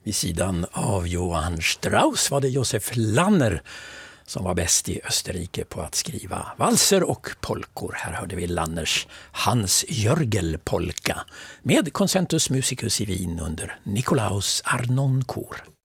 Vid sidan av Johann Strauss var det Josef Lanner som var bäst i Österrike på att skriva valser och polkor. Här hörde vi Lanners Hans Jörgel-polka med Concentus Musicus i Wien under Nikolaus Arnoncourt.